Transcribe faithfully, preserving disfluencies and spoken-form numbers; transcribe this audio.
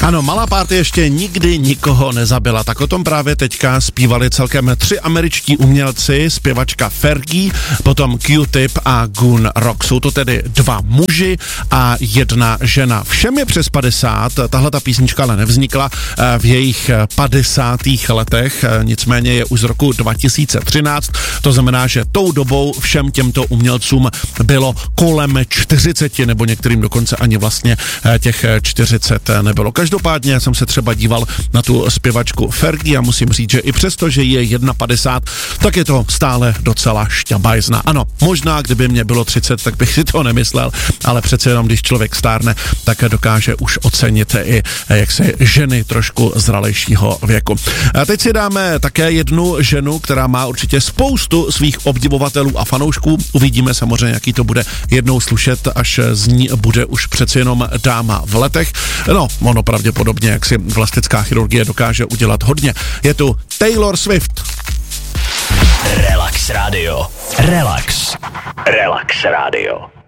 Ano, malá party ještě nikdy nikoho nezabila, tak o tom právě teďka zpívali celkem tři američtí umělci, zpěvačka Fergie, potom Q-Tip a Gun Rock. Jsou to tedy dva muži a jedna žena. Všem je přes padesát, tahle ta písnička ale nevznikla v jejich padesátých letech, nicméně je už z roku dva tisíce třináct, to znamená, že tou dobou všem těmto umělcům bylo kolem čtyřicet, nebo některým dokonce ani vlastně těch čtyřicet nebylo. Každopádně jsem se třeba díval na tu zpěvačku Fergie a musím říct, že i přesto, že je padesát jedna, tak je to stále docela šťabajzna. Ano, možná kdyby mě bylo třicet, tak bych si to nemyslel, ale přece jenom, když člověk stárne, tak dokáže už ocenit i jaksi ženy trošku zralejšího věku. A teď si dáme také jednu ženu, která má určitě spoustu svých obdivovatelů a fanoušků. Uvidíme samozřejmě, jaký to bude jednou slušet, až z ní bude už přeci jenom dáma v letech. No, ono pravděpodobně, jak si plastická chirurgie dokáže udělat hodně. Je tu Taylor Swift. Relax Radio. Relax. Relax Radio.